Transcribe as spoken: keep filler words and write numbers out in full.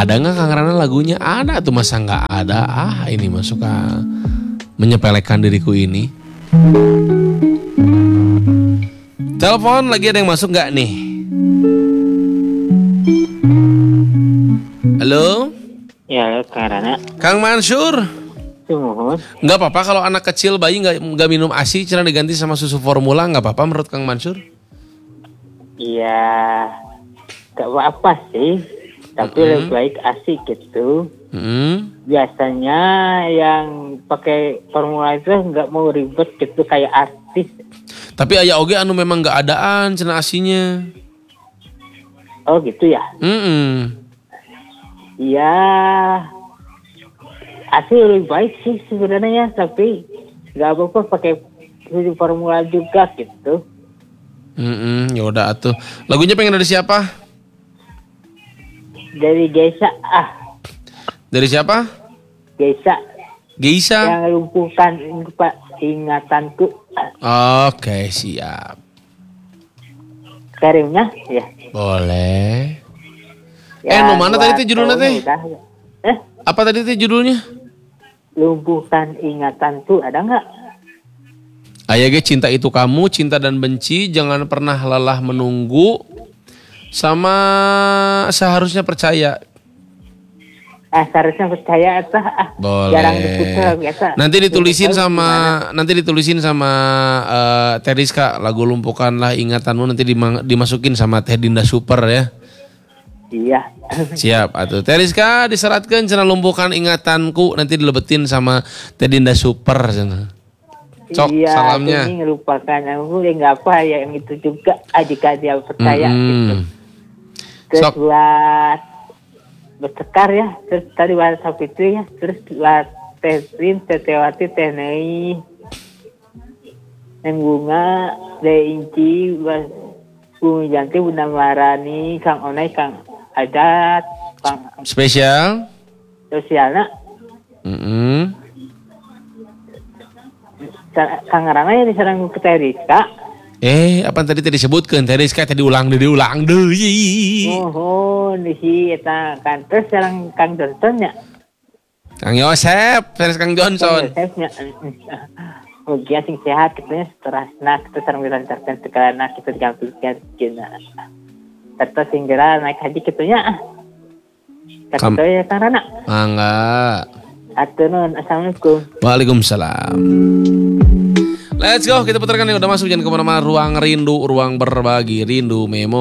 Ada nggak Kang Rana lagunya? Ada tuh, masa nggak ada? Ah ini masuk ah, menyepelekan diriku ini. Telepon lagi, ada yang masuk nggak nih? Halo? Ya, karena Kang Mansur? Sumuhun. Nggak apa-apa kalau anak kecil bayi nggak nggak minum ASI, cina diganti sama susu formula, nggak apa-apa menurut Kang Mansur? Iya, gak apa-apa sih. Tapi Mm-hmm. lebih baik asik gitu. Hmm. Biasanya yang pakai formula itu nggak mau ribet gitu kayak artis. Tapi aya oge anu memang nggak adaan cina asinya. Oh gitu ya? Hmm. Iya. Asik lebih baik sih sebenarnya, tapi nggak apa-apa pakai susu formula juga gitu. Hmm. Ya udah atuh. Lagunya pengen dari siapa? Dari Geisha, ah Dari siapa? Geisha Geisha. yang lumpuhkan ingatanku. Oke, siap. Kirimnya ya. Boleh. Ya, eh, nu mana tadi teh judulnya teh? udah. Eh, Apa tadi teh judulnya? lumpuhkan ingatanku, ada nggak? Aya ge cinta itu kamu, cinta dan benci, jangan pernah lelah menunggu, sama seharusnya percaya. Ah, seharusnya percaya atau ah, Boleh. jarang diputar biasa. Nanti ditulisin Tahu sama gimana? nanti ditulisin sama uh, Teh Rizka, lagu lumpuhkanlah ingatanmu, nanti dima- dimasukin sama Teh Dinda Super ya. Iya. Siap atuh. Teh Rizka diseratkeun cenah lumpuhkan ingatanku, nanti dilebetin sama Teh Dinda Super cenah. Cok iya, salamnya. ini ngelupakan aku ya nggak apa ya, yang itu juga ah, jika dia percaya Mm-mm. gitu. Terus Sok. buat bertekar ya, terus tadi WhatsApp itu ya, terus buat Teh Rin, Teh Tewati, Teh Nei, Neng Bunga, Teh Inci, buat Bumi Janti, Bunda Marani, Kang Onai, Kang Adat, Kang Spesial. Sosialna, Mm-mm. Kang Rana ya diserang ke Teh Rizka. Eh, apa tadi tadi disebutkeun Teh Rizka tadi ulang deui ulang deui. Oh, di si eta kan terus sekarang Kang Johnson ya. Kang Yosep, versi Kang Johnson. Chefnya. Oke, sing sehat kitanya setelah nah kita sareng dilancarkan sekarang kita digampilkan kena. Serta singgera naik haji kitanya. Kam- Kata ya Kang Rana. Mangga. Aturun, assalamualaikum. Waalaikumsalam. Let's go, kita putarkan yang udah masuk, jangan kemana-mana. Ruang rindu, ruang berbagi rindu memo.